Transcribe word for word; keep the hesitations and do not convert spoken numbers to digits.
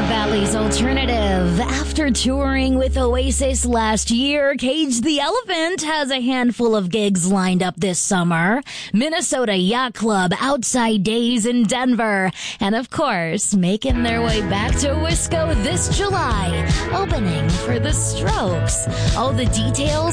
Valley's alternative. After touring with Oasis last year, Cage the Elephant has a handful of gigs lined up this summer. Minnesota Yacht Club, Outside Days in Denver, and of course, making their way back to Wisco this July, opening for The Strokes. All the details